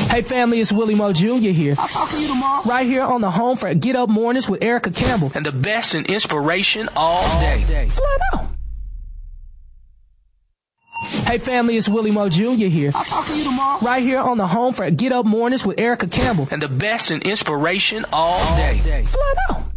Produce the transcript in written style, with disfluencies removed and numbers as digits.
Hey family, it's Willie Mo Jr. here. I'll talk to you tomorrow. Right here on the home for Get Up Mornings with Erica Campbell. And the best in inspiration all day. Flat out. Hey family, it's Willie Mo Jr. here. I'll talk to you tomorrow. Right here on the home for Get Up Mornings with Erica Campbell. And the best in inspiration all day. Flat out.